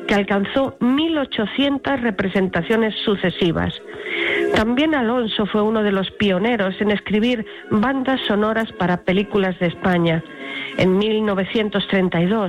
que alcanzó 1.800 representaciones sucesivas. También Alonso fue uno de los pioneros en escribir bandas sonoras para películas de España. En 1932